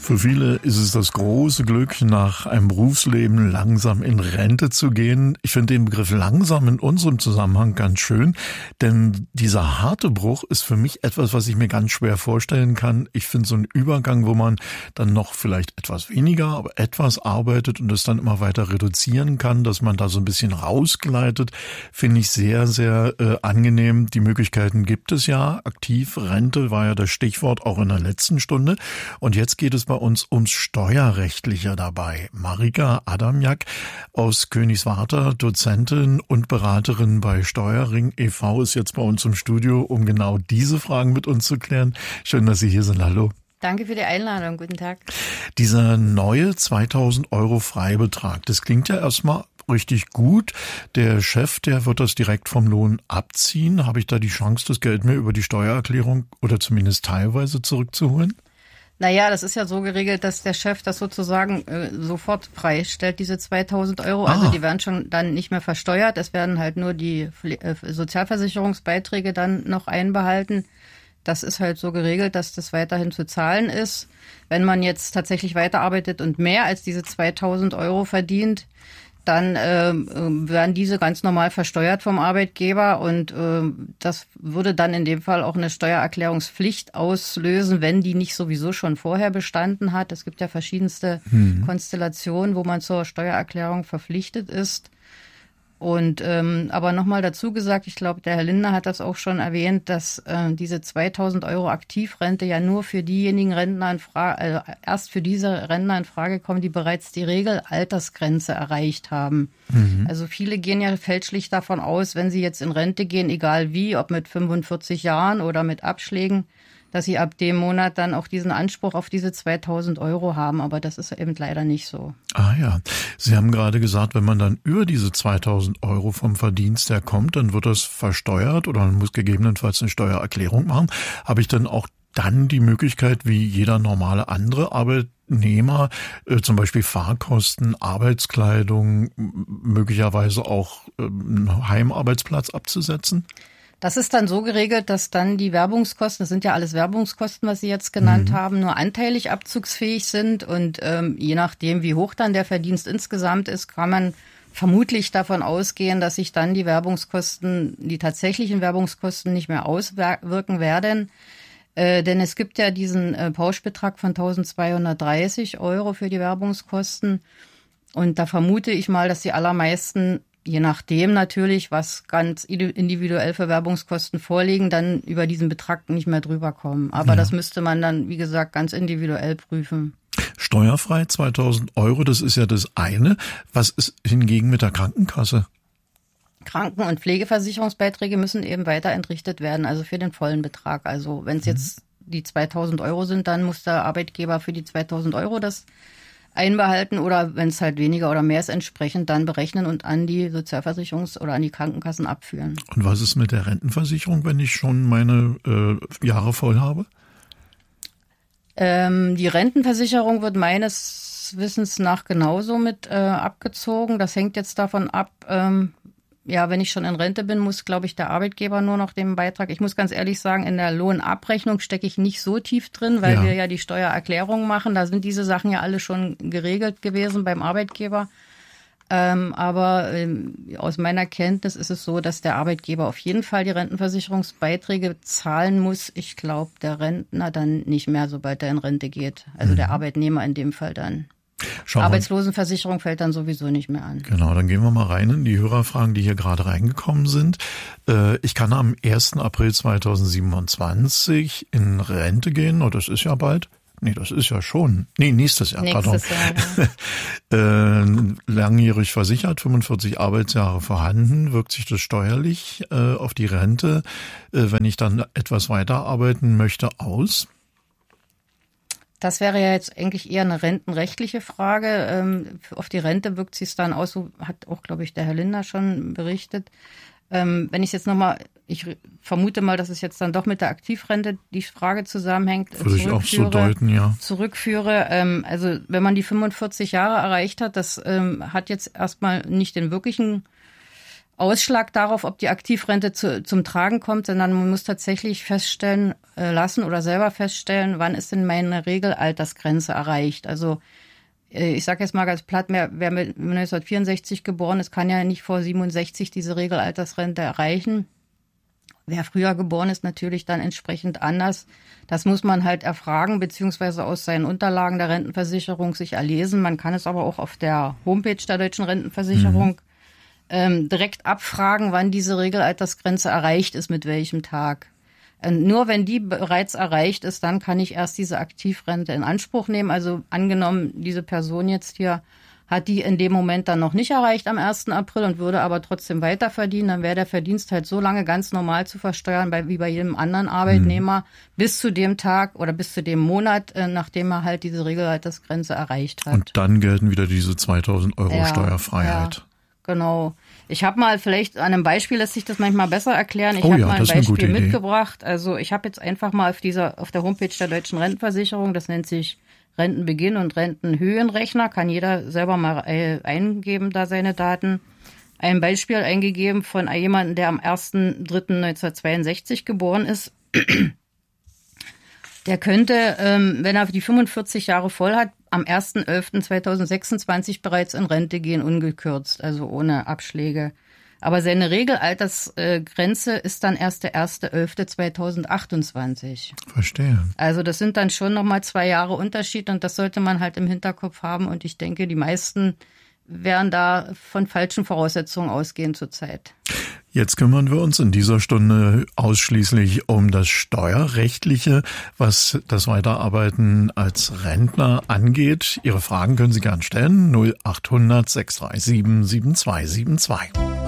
Für viele ist es das große Glück, nach einem Berufsleben langsam in Rente zu gehen. Ich finde den Begriff langsam in unserem Zusammenhang ganz schön, denn dieser harte Bruch ist für mich etwas, was ich mir ganz schwer vorstellen kann. Ich finde so einen Übergang, wo man dann noch vielleicht etwas weniger, aber etwas arbeitet und es dann immer weiter reduzieren kann, dass man da so ein bisschen rausgleitet, finde ich sehr, sehr angenehm. Die Möglichkeiten gibt es ja. Aktivrente war ja das Stichwort auch in der letzten Stunde. Und jetzt geht es bei uns ums Steuerrechtliche dabei. Marika Adamjak aus Königswarter, Dozentin und Beraterin bei Steuerring e.V. ist jetzt bei uns im Studio, um genau diese Fragen mit uns zu klären. Schön, dass Sie hier sind. Hallo. Danke für die Einladung. Guten Tag. Dieser neue 2.000 € Freibetrag, das klingt ja erstmal richtig gut. Der Chef, der wird das direkt vom Lohn abziehen. Habe ich da die Chance, das Geld mir über die Steuererklärung oder zumindest teilweise zurückzuholen? Naja, das ist ja so geregelt, dass der Chef das sozusagen sofort freistellt, diese 2.000 €. Also die werden schon dann nicht mehr versteuert. Es werden halt nur die Sozialversicherungsbeiträge dann noch einbehalten. Das ist halt so geregelt, dass das weiterhin zu zahlen ist. Wenn man jetzt tatsächlich weiterarbeitet und mehr als diese 2.000 € verdient, dann werden diese ganz normal versteuert vom Arbeitgeber und das würde dann in dem Fall auch eine Steuererklärungspflicht auslösen, wenn die nicht sowieso schon vorher bestanden hat. Es gibt ja verschiedenste Konstellationen, wo man zur Steuererklärung verpflichtet ist. Und aber nochmal dazu gesagt, ich glaube, der Herr Lindner hat das auch schon erwähnt, dass diese 2.000 € Aktivrente ja nur für diejenigen Rentner erst für diese Rentner in Frage kommen, die bereits die Regelaltersgrenze erreicht haben. Also viele gehen ja fälschlich davon aus, wenn sie jetzt in Rente gehen, egal wie, ob mit 45 Jahren oder mit Abschlägen, dass sie ab dem Monat dann auch diesen Anspruch auf diese 2.000 € haben. Aber das ist eben leider nicht so. Ah ja, Sie haben gerade gesagt, wenn man dann über diese 2.000 € vom Verdienst her kommt, dann wird das versteuert oder man muss gegebenenfalls eine Steuererklärung machen. Habe ich dann auch dann die Möglichkeit, wie jeder normale andere Arbeitnehmer, zum Beispiel Fahrkosten, Arbeitskleidung, möglicherweise auch einen Heimarbeitsplatz abzusetzen? Das ist dann so geregelt, dass dann die Werbungskosten, das sind ja alles Werbungskosten, was Sie jetzt genannt haben, nur anteilig abzugsfähig sind. Und je nachdem, wie hoch dann der Verdienst insgesamt ist, kann man vermutlich davon ausgehen, dass sich dann die Werbungskosten, die tatsächlichen Werbungskosten nicht mehr auswirken werden. Denn es gibt ja diesen Pauschbetrag von 1.230 € für die Werbungskosten. Und da vermute ich mal, dass die allermeisten, je nachdem natürlich, was ganz individuell für Werbungskosten vorliegen, dann über diesen Betrag nicht mehr drüber kommen. Aber das müsste man dann, wie gesagt, ganz individuell prüfen. Steuerfrei 2.000 €, das ist ja das eine. Was ist hingegen mit der Krankenkasse? Kranken- und Pflegeversicherungsbeiträge müssen eben weiter entrichtet werden, also für den vollen Betrag. Also wenn es jetzt die 2.000 € sind, dann muss der Arbeitgeber für die 2.000 € das einbehalten oder wenn es halt weniger oder mehr ist, entsprechend dann berechnen und an die Sozialversicherungs- oder an die Krankenkassen abführen. Und was ist mit der Rentenversicherung, wenn ich schon meine Jahre voll habe? Die Rentenversicherung wird meines Wissens nach genauso mit abgezogen. Das hängt jetzt davon ab, wenn ich schon in Rente bin, muss, glaube ich, der Arbeitgeber nur noch den Beitrag. Ich muss ganz ehrlich sagen, in der Lohnabrechnung stecke ich nicht so tief drin, weil wir ja die Steuererklärung machen. Da sind diese Sachen ja alle schon geregelt gewesen beim Arbeitgeber. Aber aus meiner Kenntnis ist es so, dass der Arbeitgeber auf jeden Fall die Rentenversicherungsbeiträge zahlen muss. Ich glaube, der Rentner dann nicht mehr, sobald er in Rente geht. Also der Arbeitnehmer in dem Fall dann. Arbeitslosenversicherung fällt dann sowieso nicht mehr an. Genau, dann gehen wir mal rein in die Hörerfragen, die hier gerade reingekommen sind. Ich kann am 1. April 2027 in Rente gehen, das ist ja bald. Nee, das ist ja schon. Nee, nächstes Jahr. Nächstes Jahr, langjährig versichert, 45 Arbeitsjahre vorhanden. Wirkt sich das steuerlich auf die Rente, wenn ich dann etwas weiterarbeiten möchte, aus? Das wäre ja jetzt eigentlich eher eine rentenrechtliche Frage. Auf die Rente wirkt sich es dann aus, so hat auch, glaube ich, der Herr Lindner schon berichtet. Wenn ich jetzt nochmal, ich vermute mal, dass es jetzt dann doch mit der Aktivrente die Frage zusammenhängt. Würde ich auch so deuten, ja. Zurückführe. Also wenn man die 45 Jahre erreicht hat, das hat jetzt erstmal nicht den wirklichen Ausschlag darauf, ob die Aktivrente zum Tragen kommt, sondern man muss tatsächlich feststellen, lassen oder selber feststellen, wann ist denn meine Regelaltersgrenze erreicht. Also ich sage jetzt mal ganz platt, wer mit 1964 geboren ist, kann ja nicht vor 67 diese Regelaltersrente erreichen. Wer früher geboren ist, natürlich dann entsprechend anders. Das muss man halt erfragen, beziehungsweise aus seinen Unterlagen der Rentenversicherung sich erlesen. Man kann es aber auch auf der Homepage der Deutschen Rentenversicherung direkt abfragen, wann diese Regelaltersgrenze erreicht ist, mit welchem Tag. Nur wenn die bereits erreicht ist, dann kann ich erst diese Aktivrente in Anspruch nehmen. Also angenommen, diese Person jetzt hier hat die in dem Moment dann noch nicht erreicht am 1. April und würde aber trotzdem weiter verdienen, dann wäre der Verdienst halt so lange ganz normal zu versteuern, wie bei jedem anderen Arbeitnehmer, bis zu dem Tag oder bis zu dem Monat, nachdem er halt diese Regelaltersgrenze erreicht hat. Und dann gelten wieder diese 2.000 Euro Steuerfreiheit. Ja. Genau. Ich habe mal, vielleicht an einem Beispiel lässt sich das manchmal besser erklären. Ich habe mal ein Beispiel mitgebracht. Also ich habe jetzt einfach mal auf der Homepage der Deutschen Rentenversicherung, das nennt sich Rentenbeginn und Rentenhöhenrechner, kann jeder selber mal eingeben, da seine Daten. Ein Beispiel eingegeben von jemandem, der am 1.3.1962 geboren ist. Der könnte, wenn er die 45 Jahre voll hat, am 1.11.2026 bereits in Rente gehen, ungekürzt, also ohne Abschläge. Aber seine Regelaltersgrenze ist dann erst der 1.11.2028. Verstehe. Also das sind dann schon nochmal 2 Jahre Unterschied und das sollte man halt im Hinterkopf haben. Und ich denke, die meisten werden da von falschen Voraussetzungen ausgehen zurzeit. Jetzt kümmern wir uns in dieser Stunde ausschließlich um das Steuerrechtliche, was das Weiterarbeiten als Rentner angeht. Ihre Fragen können Sie gern stellen. 0800 637 7272.